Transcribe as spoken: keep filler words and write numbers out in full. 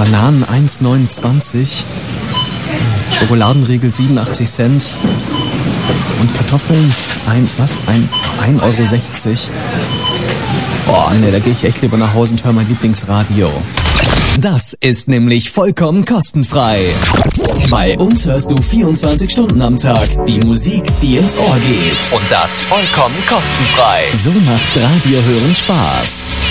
Bananen eins neunundzwanzig. Schokoladenriegel siebenundachtzig Cent. Und Kartoffeln, ein, was? Ein, ein Euro sechzig. Oh, ne, da gehe ich echt lieber nach Hause und höre mein Lieblingsradio. Das ist nämlich vollkommen kostenfrei. Bei uns hörst du vierundzwanzig Stunden am Tag die Musik, die ins Ohr geht. Und das vollkommen kostenfrei. So macht Radio hören Spaß.